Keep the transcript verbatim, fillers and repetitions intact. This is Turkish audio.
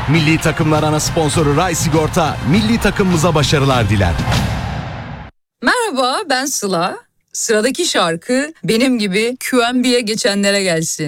Milli takımlar ana sponsoru Ray Sigorta, milli takımımıza başarılar diler. Merhaba, ben Sıla. Sıradaki şarkı benim gibi Q M B'ye geçenlere gelsin.